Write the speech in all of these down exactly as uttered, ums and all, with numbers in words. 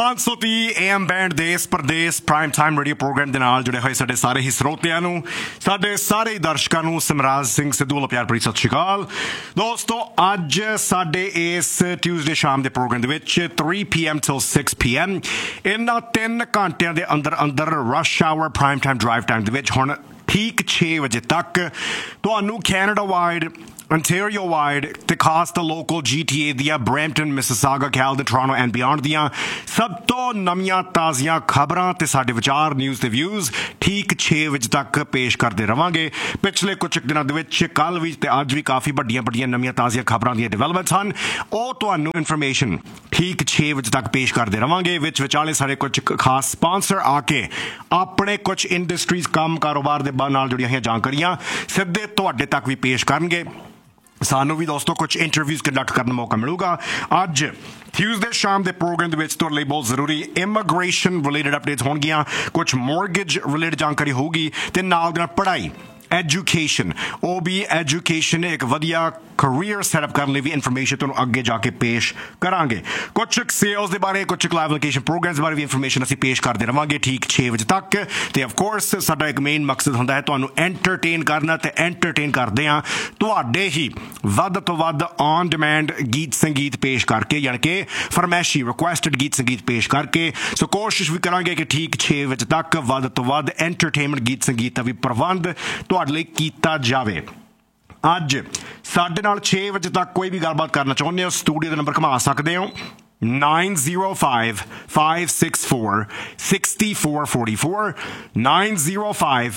पाँच सौ तीह ए एम बैंड देश प्रदेश प्राइम टाइम रेडियो प्रोग्राम ਦੇ ਨਾਲ ਜੁੜੇ ਹੋਏ ਸਾਡੇ ਸਾਰੇ ਹੀ ਸਰੋਤਿਆਂ ਨੂੰ ਸਾਡੇ ਸਾਰੇ ਦਰਸ਼ਕਾਂ ਨੂੰ ਸਿਮਰਾਜ ਸਿੰਘ ਸਿੱਧੂ ਵੱਲੋਂ ਪਿਆਰ ਭਰੀ ਸਤਿ ਸ਼੍ਰੀ ਅਕਾਲ ਦੋਸਤੋ ਅੱਜ ਸਾਡੇ ਇਸ ਟਿਊਜ਼ਡੇ ਸ਼ਾਮ ਦੇ ਪ੍ਰੋਗਰਾਮ ਦੇ ਵਿੱਚ three p m till six p m ਇਹਨਾਂ ਤਿੰਨ ਘੰਟਿਆਂ ਦੇ ਅੰਦਰ ਅੰਦਰ rush hour prime time drive time ਦੇ ਵਿੱਚ ਹੁਣ ਠੀਕ ਛੇ ਵਜੇ ਤੱਕ ਤੁਹਾਨੂੰ ਕੈਨੇਡਾ ਵਾਈਡ Ontario wide ਤੇ ਖਾਸ ਤਾਂ ਲੋਕਲ G T A ਦੀਆਂ Brampton, Mississauga, Caledon, Toronto and beyond ਦੀਆਂ ਸਭ ਤੋਂ ਨਵੀਆਂ ਤਾਜ਼ੀਆਂ ਖਬਰਾਂ ਤੇ ਸਾਡੇ ਵਿਚਾਰ ਨਿਊਜ਼ ਤੇ ਵਿਊਜ਼ ਠੀਕ ਛੇ ਵਜੇ ਤੱਕ ਪੇਸ਼ ਕਰਦੇ ਰਵਾਂਗੇ ਪਿਛਲੇ ਕੁਝ ਦਿਨਾਂ ਦੇ ਵਿੱਚ ਕੱਲ ਵੀ ਤੇ ਅੱਜ ਵੀ ਕਾਫੀ ਵੱਡੀਆਂ ਵੱਡੀਆਂ ਨਵੀਆਂ ਤਾਜ਼ੀਆਂ ਖਬਰਾਂ ਦੀਆਂ ਡਿਵੈਲਪਮੈਂਟਸ ਹਨ ਉਹ ਤੁਹਾਨੂੰ ਇਨਫੋਰਮੇਸ਼ਨ ਠੀਕ ਛੇ ਵਜੇ ਤੱਕ ਪੇਸ਼ ਕਰਦੇ ਰਵਾਂਗੇ ਵਿੱਚ ਵਿਚਾਲੇ ਸਾਰੇ ਕੁਝ ਖਾਸ ਸਪਾਂਸਰ ਆ ਕੇ ਆਪਣੇ ਕੁਝ ਇੰਡਸਟਰੀਜ਼ ਕੰਮ ਕਾਰੋਬਾਰ ਦੇ ਨਾਲ ਜੁੜੀਆਂ ਹੋਈਆਂ ਜਾਣਕਾਰੀਆਂ ਸਿੱਧੇ ਤੁਹਾਡੇ ਤੱਕ ਵੀ ਪੇਸ਼ ਕਰਨਗੇ ਸਾਨੂੰ ਵੀ ਦੋਸਤੋ ਕੁਝ ਇੰਟਰਵਿਊਜ਼ ਕੰਡਕਟ ਕਰਨ ਦਾ ਮੌਕਾ ਮਿਲੂਗਾ ਅੱਜ ਟਿਊਜ਼ਡੇ ਸ਼ਾਮ ਦੇ ਪ੍ਰੋਗਰਾਮ ਦੇ ਵਿੱਚ ਤੁਹਾਡੇ ਲਈ ਬਹੁਤ ਜ਼ਰੂਰੀ ਇਮੀਗ੍ਰੇਸ਼ਨ ਰਿਲੇਟਡ ਅਪਡੇਟਸ ਹੋਣਗੀਆਂ ਕੁਝ ਮੌਰਗੇਜ ਰਿਲੇਟਡ ਜਾਣਕਾਰੀ ਹੋਊਗੀ ਤੇ ਨਾਲ ਦੇ ਨਾਲ ਪੜ੍ਹਾਈ ਐਜੂਕੇਸ਼ਨ ਉਹ ਵੀ ਐਜੂਕੇਸ਼ਨ ਇੱਕ ਵਧੀਆ career setup ਕਰਨ ਲਈ ਵੀ ਇਨਫੋਰਮੇਸ਼ਨ ਤੁਹਾਨੂੰ ਅੱਗੇ ਜਾ ਕੇ ਪੇਸ਼ ਕਰਾਂਗੇ ਕੁਝ ਸੇਲਸ ਦੇ ਬਾਰੇ ਕੁਝ ਕਲਾਈਵਿਕੇਸ਼ਨ ਪ੍ਰੋਗਰਾਮਸ ਬਾਰੇ ਵੀ ਇਨਫੋਰਮੇਸ਼ਨ ਅਸੀਂ ਪੇਸ਼ ਕਰਦੇ ਰਵਾਂਗੇ ਠੀਕ ਛੇ ਵਜੇ ਤੱਕ ਤੇ ਆਫ ਕੋਰਸ ਸਾਡਾ ਇੱਕ ਮੇਨ ਮਕਸਦ ਹੁੰਦਾ ਹੈ ਤੁਹਾਨੂੰ ਐਂਟਰਟੇਨ ਕਰਨਾ ਤੇ ਐਂਟਰਟੇਨ ਕਰਦੇ ਆ ਤੁਹਾਡੇ ਹੀ ਵੱਧ ਤੋਂ ਵੱਧ ਔਨ ਡਿਮਾਂਡ ਗੀਤ ਸੰਗੀਤ ਪੇਸ਼ ਕਰਕੇ ਯਾਨੀ ਕਿ ਫਰਮੈਸ਼ੀ ਰਿਕੁਐਸਟਡ ਗੀਤ ਸੰਗੀਤ ਪੇਸ਼ ਕਰਕੇ ਸੋ ਕੋਸ਼ਿਸ਼ ਵੀ ਕਰਾਂਗੇ ਕਿ ਠੀਕ ਛੇ ਵਜੇ ਤੱਕ ਵੱਧ ਤੋਂ ਵੱਧ ਐਂਟਰਟੇਨਮੈਂਟ ਗੀਤ ਸੰਗੀਤ ਦਾ ਵੀ ਪ੍ਰਬੰਧ ਤੁਹਾਡੇ ਲਈ ਕੀਤਾ ਜਾਵੇ ਅੱਜ ਸਾਡੇ ਨਾਲ ਛੇ ਵਜੇ ਤੱਕ ਕੋਈ ਵੀ ਗੱਲਬਾਤ ਕਰਨਾ ਚਾਹੁੰਦੇ ਹੋ ਸਟੂਡੀਓ ਦਾ ਨੰਬਰ ਘੁਮਾ ਸਕਦੇ ਹੋ nine zero five five six four six four four four nine zero five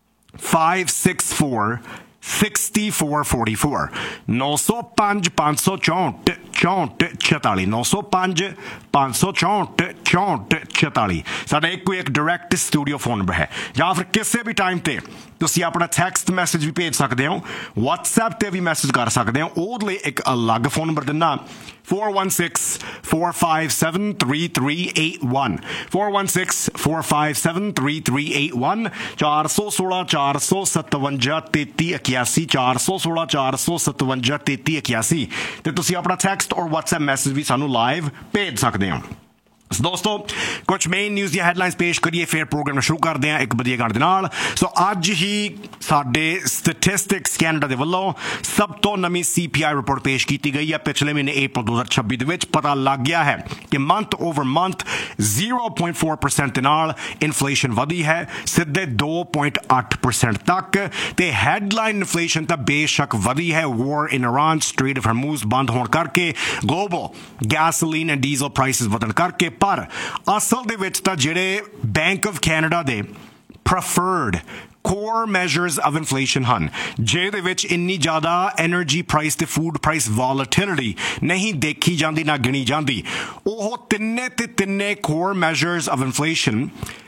five six four six four four four ਨੌ ਸੌ ਪੰਜ ਪੰਜ ਸੌ ਚੌਂਹਠ ਚੌਂਹਠ ਛਿਆਲੀ ਨੌ ਸੌ ਪੰਜ ਪੰਜ ਸੌ ਚੌਂਹਠ ਚੌਂਹਠ ਛਿਆਲੀ ਸਾਡਾ ਇੱਕੋ ਇੱਕ ਡਾਇਰੈਕਟ ਸਟੂਡੀਓ ਫੋਨ ਨੰਬਰ ਹੈ ਜਾਂ ਫਿਰ ਕਿਸੇ ਵੀ ਟਾਈਮ ਤੇ ਤੁਸੀਂ ਆਪਣਾ ਟੈਕਸਟ ਮੈਸੇਜ ਵੀ ਭੇਜ ਸਕਦੇ ਹੋ WhatsApp ਤੇ ਵੀ ਮੈਸੇਜ ਕਰ ਸਕਦੇ ਹੋ ਉਹਦੇ ਲਈ ਇੱਕ ਅਲੱਗ ਫੋਨ ਨੰਬਰ ਦਿੰਦਾ four one six four five seven three three eight one four one six four five seven three three eight one ਚਾਰ ਸੌ ਸੋਲਾਂ ਚਾਰ ਸੌ ਸਤਵੰਜਾ ਤੇਤੀ ਇਕਿਆਸੀ ਚਾਰ ਸੌ ਸੋਲਾਂ ਚਾਰ ਸੌ ਸਤਵੰਜਾ ਤੇਤੀ ਇਕਿਆਸੀ ਤੇ ਤੁਸੀਂ ਆਪਣਾ ਟੈਕਸਟ ਔਰ WhatsApp ਮੈਸੇਜ ਵੀ ਸਾਨੂੰ ਲਾਈਵ ਭੇਜ ਸਕਦੇ ਹੋ ਦੋਸਤੋ ਕੁਝ ਮੇਨ ਨਿਊਜ਼ ਦੀਆਂ ਹੈਡਲਾਈਨਸ ਪੇਸ਼ ਕਰੀਏ ਫਿਰ ਪ੍ਰੋਗਰਾਮ ਸ਼ੁਰੂ ਕਰਦੇ ਹਾਂ ਇੱਕ ਵਧੀਆ ਗਾਣੇ ਦੇ ਨਾਲ ਸੋ ਅੱਜ ਹੀ ਸਾਡੇ ਸਟੈਟਿਸਟਿਕਸ ਕੈਨੇਡਾ ਦੇ ਵੱਲੋਂ ਸਭ ਤੋਂ ਨਵੀਂ ਸੀ ਪੀ ਆਈ ਰਿਪੋਰਟ ਪੇਸ਼ ਕੀਤੀ ਗਈ ਹੈ ਪਿਛਲੇ ਮਹੀਨੇ ਅਪ੍ਰੈਲ ਦੋ ਹਜ਼ਾਰ ਛੱਬੀ ਦੇ ਵਿੱਚ ਪਤਾ ਲੱਗ ਗਿਆ ਹੈ ਕਿ month over month zero point four percent ਦੇ ਨਾਲ ਇਨਫਲੇਸ਼ਨ ਵਧੀ ਹੈ ਸਿੱਧੇ two point eight percent ਤੱਕ ਤੇ ਹੈਡਲਾਈਨ ਇਨਫਲੇਸ਼ਨ ਤਾਂ ਬੇਸ਼ੱਕ ਵਧੀ ਹੈ ਵਾਰ ਇਨ ਇਰਾਨ ਸਟ੍ਰੇਟ ਆਫ ਹਰਮੂਜ਼ ਬੰਦ ਹੋਣ ਕਰਕੇ global gasoline and diesel prices ਵਧਣ ਕਰਕੇ ਪਰ ਅਸਲ ਦੇ ਵਿੱਚ ਤਾਂ ਜਿਹੜੇ ਬੈਂਕ ਆਫ ਕੈਨੇਡਾ ਦੇ preferred core measures of inflation ਹਨ ਜਿਹਦੇ ਵਿੱਚ ਇੰਨੀ ਜ਼ਿਆਦਾ ਐਨਰਜੀ ਪ੍ਰਾਈਸ ਤੇ ਫੂਡ ਪ੍ਰਾਈਸ ਵੋਲੇਟਿਲਿਟੀ ਨਹੀਂ ਦੇਖੀ ਜਾਂਦੀ ਨਾ ਗਿਣੀ ਜਾਂਦੀ ਉਹ ਤਿੰਨੇ ਤੇ ਤਿੰਨੇ core measures of inflation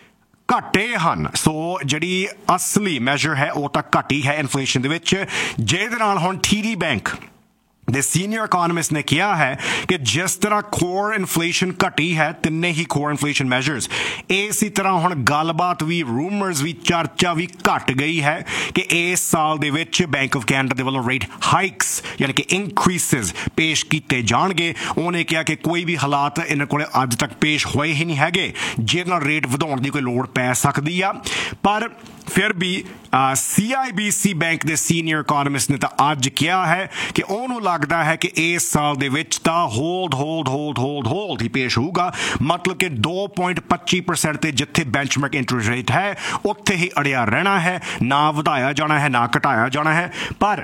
ਘਟੇ ਹਨ ਸੋ ਜਿਹੜੀ ਅਸਲੀ ਮੈਜਰ ਹੈ ਉਹ ਤਾਂ ਘਟੀ ਹੈ ਇਨਫਲੇਸ਼ਨ ਦੇ ਵਿੱਚ ਜਿਹਦੇ ਨਾਲ ਹੁਣ ਟੀਡੀ ਬੈਂਕ ਦੇ ਸੀਨੀਅਰ ਇਕੋਨੋਮਿਸਟ ਨੇ ਕਿਹਾ ਹੈ ਕਿ ਜਿਸ ਤਰ੍ਹਾਂ ਕੋਰ ਇਨਫਲੇਸ਼ਨ ਘਟੀ ਹੈ ਤਿੰਨੇ ਹੀ ਕੋਰ ਇਨਫਲੇਸ਼ਨ ਮੈਜਰਸ ਇਸੇ ਤਰ੍ਹਾਂ ਹੁਣ ਗੱਲਬਾਤ ਵੀ ਰੂਮਰਸ ਵੀ ਚਰਚਾ ਵੀ ਘਟ ਗਈ ਹੈ ਕਿ ਇਸ ਸਾਲ ਦੇ ਵਿੱਚ ਬੈਂਕ ਆਫ ਕੈਨੇਡਾ ਦੇ ਵੱਲੋਂ ਰੇਟ ਹਾਈਕਸ ਯਾਨੀ ਕਿ ਇਨਕਰੀਸਿਸ ਪੇਸ਼ ਕੀਤੇ ਜਾਣਗੇ ਉਹਨੇ ਕਿਹਾ ਕਿ ਕੋਈ ਵੀ ਹਾਲਾਤ ਇਹਨਾਂ ਕੋਲ ਅੱਜ ਤੱਕ ਪੇਸ਼ ਹੋਏ ਹੀ ਨਹੀਂ ਹੈਗੇ ਜਿਹਦੇ ਨਾਲ ਰੇਟ ਵਧਾਉਣ ਦੀ ਕੋਈ ਲੋੜ ਪੈ ਸਕਦੀ ਆ ਪਰ ਫਿਰ ਵੀ ਸੀ ਆਈ ਬੀ ਸੀ ਬੈਂਕ ਦੇ ਸੀਨੀਅਰ ਇਕੋਨੋਮਿਸਟ ਨੇ ਤਾਂ ਅੱਜ ਕਿਹਾ ਹੈ ਕਿ ਉਹਨੂੰ ਲੱਗਦਾ ਹੈ ਕਿ ਇਸ ਸਾਲ ਦੇ ਵਿੱਚ ਤਾਂ hold hold hold hold hold ਹੀ ਪੇਸ਼ ਹੋਊਗਾ ਮਤਲਬ ਕਿ ਦੋ ਪੁਆਇੰਟ ਪੱਚੀ ਪਰਸੈਂਟ ਤੇ ਜਿੱਥੇ ਬੈਂਚਮਾਰਕ ਇੰਟਰਸਟ ਰੇਟ ਹੈ ਉੱਥੇ ਹੀ ਅੜਿਆ ਰਹਿਣਾ ਹੈ ਨਾ ਵਧਾਇਆ ਜਾਣਾ ਹੈ ਨਾ ਘਟਾਇਆ ਜਾਣਾ ਹੈ ਪਰ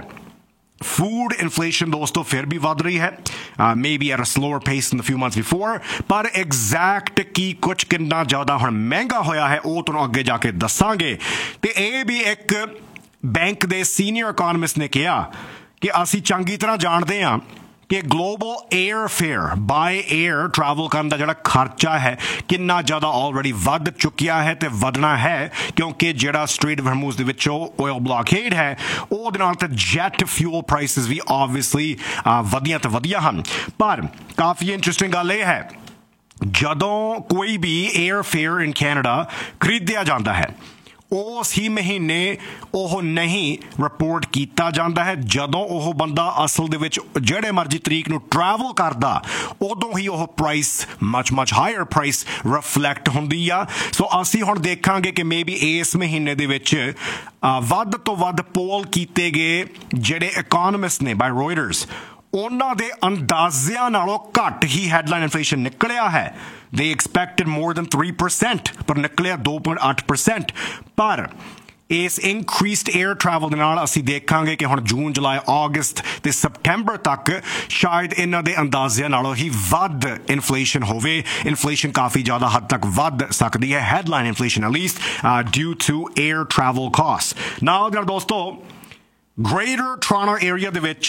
ਫੂਡ ਇਨਫਲੇਸ਼ਨ ਦੋਸਤੋ ਫਿਰ ਵੀ ਵੱਧ ਰਹੀ ਹੈ ਮੇ ਬੀ ਐਟ ਅ ਸਲੋਅਰ ਪੇਸ ਇਨ ਦ ਫਿਊ ਮੰਥਸ ਬਿਫੋਰ ਪਰ ਐਗਜ਼ੈਕਟ ਕੀ ਕੁਝ ਕਿੰਨਾ ਜ਼ਿਆਦਾ ਹੁਣ ਮਹਿੰਗਾ ਹੋਇਆ ਹੈ ਉਹ ਤੁਹਾਨੂੰ ਅੱਗੇ ਜਾ ਕੇ ਦੱਸਾਂਗੇ ਤੇ ਇਹ ਵੀ ਇੱਕ ਬੈਂਕ ਦੇ ਸੀਨੀਅਰ ਇਕੋਨੋਮਿਸਟ ਨੇ ਕਿਹਾ ਕਿ ਅਸੀਂ ਚੰਗੀ ਤਰ੍ਹਾਂ ਜਾਣਦੇ ਹਾਂ ਕਿ global air fair by air travel ਕਰਨ ਦਾ ਜਿਹੜਾ ਖਰਚਾ ਹੈ ਕਿੰਨਾ ਜ਼ਿਆਦਾ ਆਲਰੇਡੀ ਵੱਧ ਚੁੱਕਿਆ ਹੈ ਤੇ ਵਧਣਾ ਹੈ ਕਿਉਂਕਿ ਜਿਹੜਾ ਸਟ੍ਰੇਟ ਆਫ ਹਰਮੂਜ਼ ਦੇ ਵਿੱਚੋਂ ਓਇਲ ਬਲੌਕੇਡ ਹੈ ਉਹਦੇ ਨਾਲ ਤਾਂ ਜੈਟ ਫਿਊਲ ਪ੍ਰਾਈਸਿਸ ਵੀ ਆਬਵੀਅਸਲੀ ਵਧੀਆਂ ਤੇ ਵਧੀਆ ਹਨ ਪਰ ਕਾਫੀ ਇੰਟਰਸਟਿੰਗ ਗੱਲ ਇਹ ਹੈ ਜਦੋਂ ਕੋਈ ਵੀ ਏਅਰ ਫੇਅਰ ਇਨ ਕੈਨੇਡਾ ਖਰੀਦਿਆ ਜਾਂਦਾ ਹੈ ਉਸ ਹੀ ਮਹੀਨੇ ਉਹ ਨਹੀਂ ਰਿਪੋਰਟ ਕੀਤਾ ਜਾਂਦਾ ਹੈ। ਜਦੋਂ ਉਹ ਬੰਦਾ ਅਸਲ ਦੇ ਵਿੱਚ ਜਿਹੜੇ ਮਰਜ਼ੀ ਤਰੀਕ ਨੂੰ ਟਰੈਵਲ ਕਰਦਾ ਉਦੋਂ ਹੀ ਉਹ price much much hire price reflect ਹੁੰਦੀ ਆ। ਸੋ ਅਸੀਂ ਹੁਣ ਦੇਖਾਂਗੇ ਕਿ ਮੇ ਬੀ ਇਸ ਮਹੀਨੇ ਦੇ ਵਿੱਚ ਵੱਧ ਤੋਂ ਵੱਧ ਪੋਲ ਕੀਤੇ ਗਏ ਜਿਹੜੇ ਇਕੋਨਮਿਸਟ ਨੇ ਬਾਈ ਰੋਇਟਰਸ ਉਹਨਾਂ ਦੇ ਅੰਦਾਜ਼ਿਆਂ ਨਾਲੋਂ ਘੱਟ ਹੀ ਹੈਡਲਾਈਨ ਇਨਫਲੇਸ਼ਨ ਨਿਕਲਿਆ ਹੈ। They expected more than three percent ਪਰ ਨਿਕਲਿਆ two point eight percent। ਪਰ ਇਸ increased air travel ਦੇ ਨਾਲ ਅਸੀਂ ਦੇਖਾਂਗੇ ਕਿ ਹੁਣ ਜੂਨ ਜੁਲਾਈ ਅਗਸਤ ਤੇ ਸਪਟੈਂਬਰ ਤੱਕ ਸ਼ਾਇਦ ਇਹਨਾਂ ਦੇ ਅੰਦਾਜ਼ਿਆਂ ਨਾਲੋਂ ਹੀ ਵੱਧ ਇਨਫਲੇਸ਼ਨ ਹੋਵੇ। ਇਨਫਲੇਸ਼ਨ ਕਾਫੀ ਜ਼ਿਆਦਾ ਹੱਦ ਤੱਕ ਵੱਧ ਸਕਦੀ ਹੈ, headline inflation at least uh, due to air travel costs। ਨਾਲ ਦੇ ਨਾਲ ਦੋਸਤੋ Greater Toronto area ਦੇ ਵਿੱਚ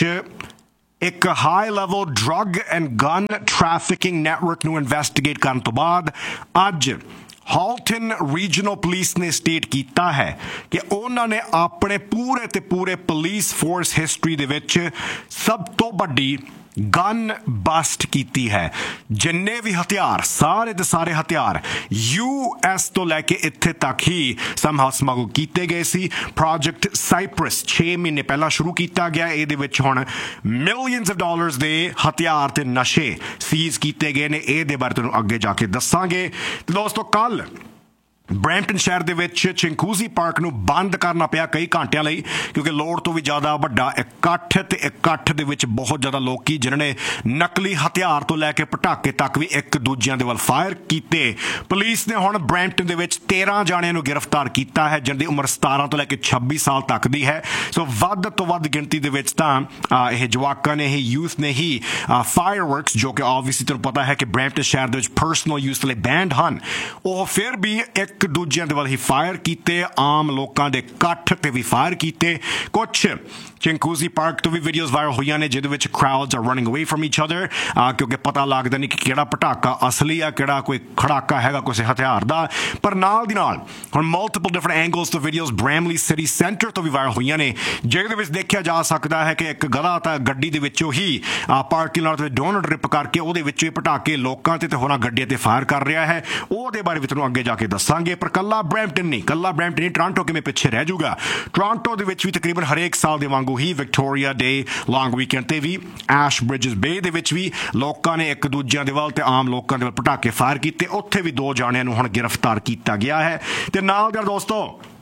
ਇੱਕ high level drug and gun trafficking network ਨੂੰ ਇਨਵੈਸਟੀਗੇਟ ਕਰਨ ਤੋਂ ਬਾਅਦ ਅੱਜ ਹਾਲਟਨ ਰੀਜਨਲ ਪੁਲਿਸ ਨੇ ਸਟੇਟ ਕੀਤਾ ਹੈ ਕਿ ਉਹਨਾਂ ਨੇ ਆਪਣੇ ਪੂਰੇ ਤੇ ਪੂਰੇ ਪੁਲਿਸ ਫੋਰਸ ਹਿਸਟਰੀ ਦੇ ਵਿੱਚ ਸਭ ਤੋਂ ਵੱਡੀ ਗਨ ਬਸਟ ਕੀਤੀ ਹੈ। ਜਿੰਨੇ ਵੀ ਹਥਿਆਰ ਸਾਰੇ ਦੇ ਸਾਰੇ ਹਥਿਆਰ ਯੂ ਐਸ ਤੋਂ ਲੈ ਕੇ ਇੱਥੇ ਤੱਕ ਹੀ ਸਮਹਾਉ ਸਮਗਲ ਕੀਤੇ ਗਏ ਸੀ। ਪ੍ਰੋਜੈਕਟ ਸਾਈਪਰਸ ਛੇ ਮਹੀਨੇ ਪਹਿਲਾਂ ਸ਼ੁਰੂ ਕੀਤਾ ਗਿਆ। ਇਹਦੇ ਵਿੱਚ ਹੁਣ ਮਿਲੀਅਨਸ ਆਫ ਡਾਲਰਸ ਦੇ ਹਥਿਆਰ ਤੇ ਨਸ਼ੇ ਸੀਜ਼ ਕੀਤੇ ਗਏ ਨੇ। ਇਹਦੇ ਬਾਰੇ ਤੁਹਾਨੂੰ ਅੱਗੇ ਜਾ ਕੇ ਦੱਸਾਂਗੇ। ਤੇ ਦੋਸਤੋ ਕੱਲ ਬਰੈਂਪਟਨ ਸ਼ਹਿਰ ਦੇ ਵਿੱਚ ਚਿੰਕੂਜ਼ੀ ਪਾਰਕ ਨੂੰ ਬੰਦ ਕਰਨਾ ਪਿਆ ਕਈ ਘੰਟਿਆਂ ਲਈ ਕਿਉਂਕਿ ਲੋੜ ਤੋਂ ਵੀ ਜ਼ਿਆਦਾ ਵੱਡਾ ਇਕੱਠ ਤੇ ਇਕੱਠ ਦੇ ਵਿੱਚ ਬਹੁਤ ਜ਼ਿਆਦਾ ਲੋਕੀ ਜਿਨ੍ਹਾਂ ਨੇ ਨਕਲੀ ਹਥਿਆਰ ਤੋਂ ਲੈ ਕੇ ਪਟਾਕੇ ਤੱਕ ਵੀ ਇੱਕ ਦੂਜਿਆਂ ਦੇ ਵੱਲ ਫਾਇਰ ਕੀਤੇ। ਪੁਲਿਸ ਨੇ ਹੁਣ ਬਰੈਂਪਟਨ ਦੇ ਵਿੱਚ ਤੇਰਾਂ ਜਾਣਿਆਂ ਨੂੰ ਗ੍ਰਿਫਤਾਰ ਕੀਤਾ ਹੈ ਜਿਨ੍ਹਾਂ ਦੀ ਉਮਰ ਸਤਾਰਾਂ ਤੋਂ ਲੈ ਕੇ ਛੱਬੀ ਸਾਲ ਤੱਕ ਦੀ ਹੈ। ਸੋ ਵੱਧ ਤੋਂ ਵੱਧ ਗਿਣਤੀ ਦੇ ਵਿੱਚ ਤਾਂ ਇਹ ਜਵਾਕਾਂ ਨੇ ਇਹ ਯੂਥ ਨੇ ਹੀ ਫਾਇਰ ਵਰਕਸ ਜੋ ਕਿ ਆਬਵੀਅਸਲੀ ਤੁਹਾਨੂੰ ਪਤਾ ਹੈ ਕਿ ਬਰੈਂਪਟਨ ਸ਼ਹਿਰ ਦੇ ਵਿੱਚ ਪਰਸਨਲ ਯੂਜ਼ ਲਈ ਬੈਂਡ ਹਨ, ਉਹ ਫਿਰ ਵੀ ਇੱਕ ਇੱਕ ਦੂਜਿਆਂ ਦੇ ਵੱਲ ਹੀ ਫਾਇਰ ਕੀਤੇ। ਆਮ ਲੋਕਾਂ ਦੇ ਇਕੱਠ ਤੇ ਵੀ ਫਾਇਰ ਕੀਤੇ। ਕੁਛ ਚਿੰਕੂਜ਼ੀ ਪਾਰਕ ਤੋਂ ਵੀ ਵੀਡੀਓਜ਼ ਵਾਇਰਲ ਹੋਈਆਂ ਨੇ ਜਿਹਦੇ ਵਿੱਚ ਕਰਾਊਡਸ ਆਰ ਰਨਿੰਗ ਅਵੇ ਫਰਮ ਈਚ ਅਦਰ ਕਿਉਂਕਿ ਪਤਾ ਲੱਗਦਾ ਨਹੀਂ ਕਿ ਕਿਹੜਾ ਪਟਾਕਾ ਅਸਲੀ ਆ ਕਿਹੜਾ ਕੋਈ ਖੜਾਕਾ ਹੈਗਾ ਕਿਸੇ ਹਥਿਆਰ ਦਾ। ਪਰ ਨਾਲ ਦੀ ਨਾਲ ਹੁਣ ਮਲਟੀਪਲ ਡਿਫਰੈਂਟ ਐਂਗਲਸ ਤੋਂ ਵੀਡੀਓਜ਼ ਬ੍ਰੈਮਲੀ ਸਿਟੀ ਸੈਂਟਰ ਤੋਂ ਵੀ ਵਾਇਰਲ ਹੋਈਆਂ ਨੇ ਜਿਹਦੇ ਵਿੱਚ ਦੇਖਿਆ ਜਾ ਸਕਦਾ ਹੈ ਕਿ ਇੱਕ ਗਧਾ ਤਾਂ ਗੱਡੀ ਦੇ ਵਿੱਚੋਂ ਹੀ parking lot they don't rip ਕਰਕੇ ਉਹਦੇ ਵਿੱਚੋਂ ਹੀ ਪਟਾਕੇ ਲੋਕਾਂ ਤੇ ਤੇ ਹੋਰਾਂ ਗੱਡੀਆਂ ਤੇ ਫਾਇਰ ਕਰ ਰਿਹਾ ਹੈ। ਉਹਦੇ ਬਾਰੇ ਵੀ ਤੁਹਾਨੂੰ ਅੱਗੇ ਜਾ ਕੇ ਦੱਸਾਂਗੇ। ਪਰ ਕੱਲਾ ਬਰੈਂਪਟਨ ਨਹੀਂ ਕੱਲਾ ਬਰੈਂਪਟਨ ਨਹੀਂ ਟੋਰਾਂਟੋ ਕਿਵੇਂ ਪਿੱਛੇ ਰਹਿ ਜਾਊਗਾ। ਟੋਰਾਂਟੋ ਦੇ ਵਿੱਚ ਵੀ ਤਕਰੀਬਨ ਹਰੇਕ ਸਾਲ ਦੇ ਵਾਂਗੂ ਹੀ ਵਿਕਟੋਰੀਆ ਡੇ ਲੌਂਗ ਵੀਕਐਂਡ ਤੇ ਵੀ ਐਸ਼ ਬ੍ਰਿਜਸ ਬੇ ਦੇ ਵਿੱਚ ਵੀ ਲੋਕਾਂ ਨੇ ਇੱਕ ਦੂਜਿਆਂ ਦੇ ਵੱਲ ਤੇ ਆਮ ਲੋਕਾਂ ਦੇ ਵੱਲ ਪਟਾਕੇ ਫਾਇਰ ਕੀਤੇ। ਉੱਥੇ ਵੀ ਦੋ ਜਾਣਿਆਂ ਨੂੰ ਹੁਣ ਗ੍ਰਿਫਤਾਰ ਕੀਤਾ ਗਿਆ ਹੈ। ਤੇ ਨਾਲ ਦੇ ਦੋਸਤੋ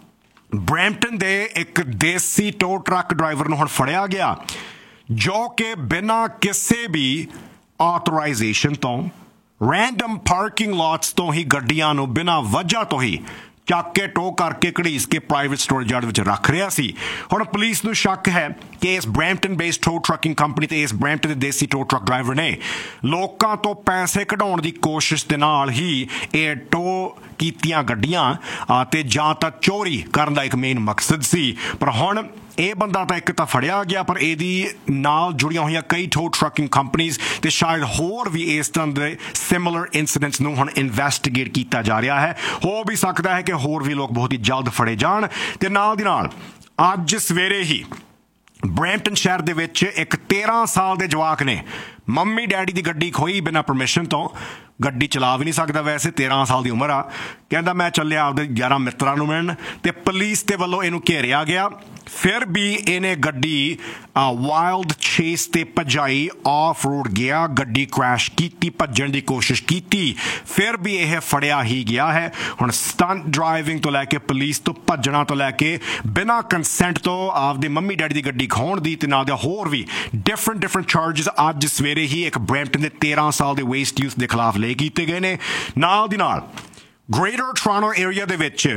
ਬਰੈਂਪਟਨ ਦੇ ਇੱਕ ਦੇਸੀ ਟੋ ਟਰੱਕ ਡਰਾਈਵਰ ਨੂੰ ਹੁਣ ਫੜਿਆ ਗਿਆ ਜੋ ਕਿ ਬਿਨਾਂ ਕਿਸੇ ਵੀ ਆਥੋਰਾਈਜ਼ੇਸ਼ਨ ਤੋਂ ਰੈਂਡਮ ਪਾਰਕਿੰਗ ਲਾਟਸ ਤੋਂ ਹੀ ਗੱਡੀਆਂ ਨੂੰ ਬਿਨਾਂ ਵਜ੍ਹਾ ਤੋਂ ਹੀ ਚੱਕ ਕੇ ਟੋ ਕਰਕੇ ਘੜੀਸ ਕੇ ਪ੍ਰਾਈਵੇਟ ਸਟੋਰੇਜ ਯਾਰਡ ਵਿੱਚ ਰੱਖ ਰਿਹਾ ਸੀ। ਹੁਣ ਪੁਲਿਸ ਨੂੰ ਸ਼ੱਕ ਹੈ ਕਿ ਇਸ Brampton based to trucking company ਤੇ ਇਸ ਬਰੈਂਪਟਨ ਦੇ ਦੇਸੀ ਟੋ ਟਰੱਕ ਡਰਾਈਵਰ ਨੇ ਲੋਕਾਂ ਤੋਂ ਪੈਸੇ ਕਢਾਉਣ ਦੀ ਕੋਸ਼ਿਸ਼ ਦੇ ਨਾਲ ਹੀ ਇਹ ਟੋ ਕੀਤੀਆਂ ਗੱਡੀਆਂ ਤੇ ਜਾਂ ਤਾਂ ਚੋਰੀ ਕਰਨ ਦਾ ਇੱਕ ਮੇਨ ਮਕਸਦ ਸੀ। ਪਰ ਹੁਣ ਇਹ ਬੰਦਾ ਤਾਂ ਇੱਕ ਤਾਂ ਫੜਿਆ ਗਿਆ ਪਰ ਇਹਦੀ ਨਾਲ ਜੁੜੀਆਂ ਹੋਈਆਂ ਕਈ ਟੋ ਟਰੱਕਿੰਗ ਕੰਪਨੀਆਂ ਤੇ ਸ਼ਾਇਦ ਹੋਰ ਵੀ ਇਸ ਤਰ੍ਹਾਂ ਦੇ ਸਿਮਿਲਰ ਇਨਸੀਡੈਂਟਸ ਨੂੰ ਹੁਣ ਇਨਵੈਸਟੀਗੇਟ ਕੀਤਾ ਜਾ ਰਿਹਾ ਹੈ। ਹੋ ਵੀ ਸਕਦਾ ਹੈ ਕਿ ਹੋਰ ਵੀ ਲੋਕ ਬਹੁਤ ਹੀ ਜਲਦ ਫੜੇ ਜਾਣ। ਤੇ ਨਾਲ ਦੀ ਨਾਲ ਅੱਜ ਸਵੇਰੇ ਹੀ ਬਰੈਂਪਟਨ ਸ਼ਹਿਰ ਦੇ ਵਿੱਚ ਇੱਕ ਤੇਰਾਂ ਸਾਲ ਦੇ ਜਵਾਕ ਨੇ ਮੰਮੀ ਡੈਡੀ ਦੀ ਗੱਡੀ ਖੋਈ ਬਿਨਾਂ ਪਰਮਿਸ਼ਨ ਤੋਂ। ਗੱਡੀ ਚਲਾ ਵੀ ਨਹੀਂ ਸਕਦਾ ਵੈਸੇ, ਤੇਰਾਂ ਸਾਲ ਦੀ ਉਮਰ ਆ। ਕਹਿੰਦਾ ਮੈਂ ਚੱਲਿਆ ਆਪਦੇ ਯਾਰਾਂ ਮਿੱਤਰਾਂ ਨੂੰ ਮਿਲਣ ਤੇ ਪੁਲਿਸ ਦੇ ਵੱਲੋਂ ਇਹਨੂੰ ਘੇਰਿਆ ਗਿਆ। ਫਿਰ ਵੀ ਇਹਨੇ ਗੱਡੀ ਵਾਈਲਡ ਚੇਸ ਤੇ ਭਜਾਈ, ਆਫ ਰੋਡ ਗਿਆ, ਗੱਡੀ ਕ੍ਰੈਸ਼ ਕੀਤੀ, ਭੱਜਣ ਦੀ ਕੋਸ਼ਿਸ਼ ਕੀਤੀ, ਫਿਰ ਵੀ ਇਹ ਫੜਿਆ ਹੀ ਗਿਆ ਹੈ। ਹੁਣ ਸਟੰਟ ਡਰਾਈਵਿੰਗ ਤੋਂ ਲੈ ਕੇ ਪੁਲਿਸ ਤੋਂ ਭੱਜਣਾ ਤੋਂ ਲੈ ਕੇ ਬਿਨਾਂ ਕੰਸੈਂਟ ਤੋਂ ਆਪਦੇ ਮੰਮੀ ਡੈਡੀ ਦੀ ਗੱਡੀ ਖੋਹਣ ਦੀ ਤੇ ਨਾਲ ਦੇ ਹੋਰ ਵੀ ਡਿਫਰੈਂਟ ਡਿਫਰੈਂਟ ਚਾਰਜਸ ਅੱਜ ਸਵੇਰੇ ਹੀ ਇੱਕ ਬਰੈਂਪਟਨ ਦੇ ਤੇਰਾਂ ਸਾਲ ਦੇ ਵੇਸਟ ਯੂਥ ਦੇ ਖਿਲਾਫ ਲਏ ਕੀਤੇ ਗਏ ਨੇ। ਨਾਲ ਦੀ ਨਾਲ ਗ੍ਰੇਟਰ ਟੋਰਾਂਟੋ ਏਰੀਆ ਦੇ ਵਿੱਚ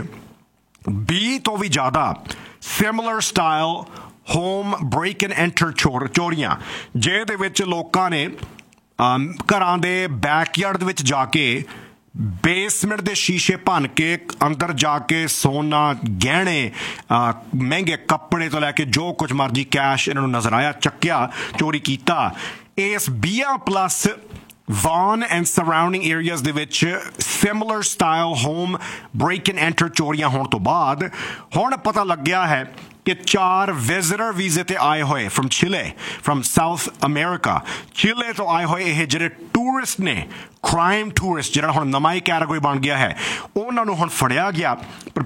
ਵੀਹ ਤੋਂ ਵੀ ਜ਼ਿਆਦਾ similar style home break and enter ਚੋਰੀਆਂ ਜਿਹਦੇ ਵਿੱਚ ਲੋਕਾਂ ਨੇ ਘਰਾਂ ਦੇ ਬੈਕਯਾਰਡ ਦੇ ਵਿੱਚ ਜਾ ਕੇ ਬੇਸਮੈਂਟ ਦੇ ਸ਼ੀਸ਼ੇ ਭੰਨ ਕੇ ਅੰਦਰ ਜਾ ਕੇ ਸੋਨਾ, ਗਹਿਣੇ, ਮਹਿੰਗੇ ਕੱਪੜੇ ਤੋਂ ਲੈ ਕੇ ਜੋ ਕੁਝ ਮਰਜ਼ੀ ਕੈਸ਼ ਇਹਨਾਂ ਨੂੰ ਨਜ਼ਰ ਆਇਆ ਚੱਕਿਆ, ਚੋਰੀ ਕੀਤਾ। ਇਸ ਵੀਹ ਪਲੱਸ ਵਾਨ ਐਂਡ ਸਰਾਊਂਡਿੰਗ ਏਰੀਆਜ਼ ਦੇ ਵਿੱਚ similar style home break and enter ਚੋਰੀਆਂ ਹੋਣ ਤੋਂ ਬਾਅਦ ਹੁਣ ਪਤਾ ਲੱਗਿਆ ਹੈ ਕਿ ਚਾਰ ਵਿਜ਼ਿਟਰ ਵੀਜ਼ੇ ਤੇ ਆਏ ਹੋਏ ਫਰਮ ਚਿਲੇ, ਫਰਮ ਸਾਊਥ ਅਮਰੀਕਾ, ਚਿਲੇ ਤੋਂ ਆਏ ਹੋਏ ਇਹ ਜਿਹੜੇ ਟੂਰਿਸਟ ਨੇ, ਕ੍ਰਾਈਮ ਟੂਰਿਸਟ ਜਿਹੜਾ ਹੁਣ ਨਵਾਂ ਹੀ ਕੈਟਾਗਰੀ ਬਣ ਗਿਆ ਹੈ, ਉਹਨਾਂ ਨੂੰ ਹੁਣ ਫੜਿਆ ਗਿਆ। ਪਰ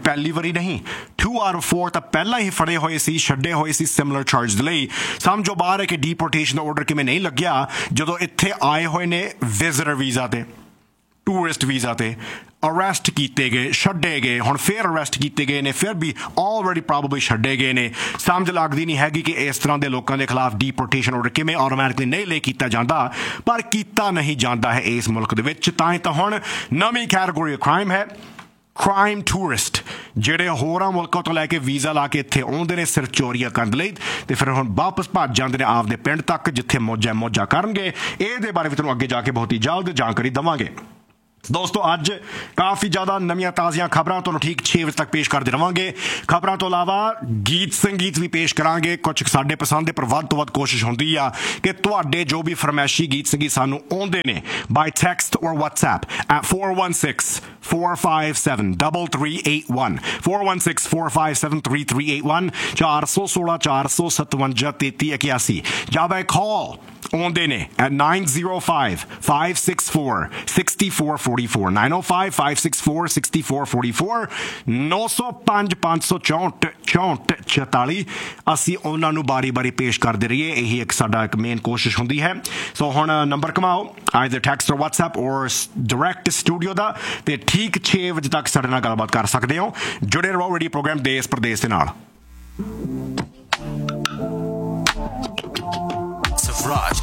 ਪਹਿਲੀ ਵਾਰੀ ਨਹੀਂ two out of four ਤਾਂ ਪਹਿਲਾਂ ਹੀ ਫੜੇ ਹੋਏ ਸੀ ਛੱਡੇ ਹੋਏ ਸੀ ਸਿਮਿਲਰ ਚਾਰਜ ਦੇ ਲਈ ਸਮਝੋ ਬਾਹਰ ਹੈ ਕਿ ਡੀਪੋਰਟੇਸ਼ਨ ਦਾ ਆਰਡਰ ਕਿਵੇਂ ਨਹੀਂ ਲੱਗਿਆ ਜਦੋਂ ਇੱਥੇ ਆਏ ਹੋਏ ਨੇ ਵਿਜ਼ਿਟਰ ਵੀਜ਼ਾ ਤੇ ਟੂਰਿਸਟ ਵੀਜ਼ਾ ਤੇ ਅਰੈਸਟ ਕੀਤੇ ਗਏ ਛੱਡੇ ਗਏ ਹੁਣ ਫਿਰ ਅਰੈਸਟ ਕੀਤੇ ਗਏ ਨੇ ਫਿਰ ਵੀ ਆਲਰੇਡੀ ਪ੍ਰੋਬੇਬਲੀ ਛੱਡੇ ਗਏ ਨੇ ਸਮਝ ਲੱਗਦੀ ਨਹੀਂ ਹੈਗੀ ਕਿ ਇਸ ਤਰ੍ਹਾਂ ਦੇ ਲੋਕਾਂ ਦੇ ਖਿਲਾਫ ਡੀਪੋਰਟੇਸ਼ਨ ਆਰਡਰ ਕਿਵੇਂ ਆਟੋਮੈਟਿਕਲੀ ਨਹੀਂ ਲੈ ਕੀਤਾ ਜਾਂਦਾ ਪਰ ਕੀਤਾ ਨਹੀਂ ਜਾਂਦਾ ਹੈ ਇਸ ਮੁਲਕ ਦੇ ਵਿੱਚ ਤਾਂ ਹੀ ਤਾਂ ਹੁਣ ਨਵੀਂ ਕੈਟੇਗਰੀ ਕ੍ਰਾਈਮ ਹੈ ਕ੍ਰਾਈਮ ਟੂਰਿਸਟ ਜਿਹੜੇ ਹੋਰਾਂ ਮੁਲਕਾਂ ਤੋਂ ਲੈ ਕੇ ਵੀਜ਼ਾ ਲਾ ਕੇ ਇੱਥੇ ਆਉਂਦੇ ਨੇ ਸਿਰ ਚੋਰੀਆਂ ਕਰਨ ਲਈ ਤੇ ਫਿਰ ਹੁਣ ਵਾਪਸ ਭੱਜ ਜਾਂਦੇ ਨੇ ਆਪਦੇ ਪਿੰਡ ਤੱਕ ਜਿੱਥੇ ਮੌਜਾਂ ਮੌਜਾਂ ਕਰਨਗੇ ਇਹਦੇ ਬਾਰੇ ਵੀ ਤੁਹਾਨੂੰ ਅੱਗੇ ਜਾ ਕੇ ਬਹੁਤ ਹੀ ਜਲਦ ਜਾਣਕਾਰੀ ਦੇਵਾਂਗੇ ਦੋਸਤੋ ਅੱਜ ਕਾਫੀ ਜ਼ਿਆਦਾ ਨਵੀਆਂ ਤਾਜ਼ੀਆਂ ਖਬਰਾਂ ਤੁਹਾਨੂੰ ਠੀਕ ਛੇ ਵਜੇ ਤੱਕ ਪੇਸ਼ ਕਰਦੇ ਰਵਾਂਗੇ ਖਬਰਾਂ ਤੋਂ ਇਲਾਵਾ ਗੀਤ ਸੰਗੀਤ ਵੀ ਪੇਸ਼ ਕਰਾਂਗੇ ਕੁਝ ਸਾਡੇ ਪਸੰਦ ਦੇ ਪਰ ਵੱਧ ਤੋਂ ਵੱਧ ਕੋਸ਼ਿਸ਼ ਹੁੰਦੀ ਆ ਕਿ ਤੁਹਾਡੇ ਜੋ ਵੀ ਫਰਮਾਇਸ਼ੀ ਗੀਤ ਸੰਗੀਤ ਸਾਨੂੰ ਆਉਂਦੇ ਨੇ ਬਾਈ ਟੈਕਸਟ ਔਰ WhatsApp at four one six four five seven three three eight one four one six four five seven three three eight one ਚਾਰ ਸੌ ਸੋਲਾਂ ਚਾਰ ਸੌ ਸਤਵੰਜਾ ਤੇਤੀ ਇਕਿਆਸੀ ਜਾਂ ਬਾਈ ਕਾਲ ਆਉਂਦੇ ਨੇ at nine oh five five six four six four four four nine oh five five six four six four four four nine oh five five six four chaunt ਚੁਤਾਲੀ ਅਸੀਂ ਉਹਨਾਂ ਨੂੰ ਬਾਰੀ ਬਾਰੀ ਪੇਸ਼ ਕਰਦੇ ਰਹੀਏ ਇਹੀ ਇੱਕ ਸਾਡਾ ਇੱਕ ਮੇਨ ਕੋਸ਼ਿਸ਼ ਹੁੰਦੀ ਹੈ ਸੋ ਹੁਣ number ਕਮਾਓ either text or WhatsApp or direct studio ਦਾ ਤੇ ਠੀਕ ਛੇ ਵਜੇ ਤੱਕ ਸਾਡੇ ਨਾਲ ਗੱਲਬਾਤ ਕਰ ਸਕਦੇ ਹੋ ਜੁੜੇ ਰਹੋ ਰੇਡੀਓ ਪ੍ਰੋਗਰਾਮ ਦੇਸ਼ ਪ੍ਰਦੇਸ਼ ਦੇ ਨਾਲ Raj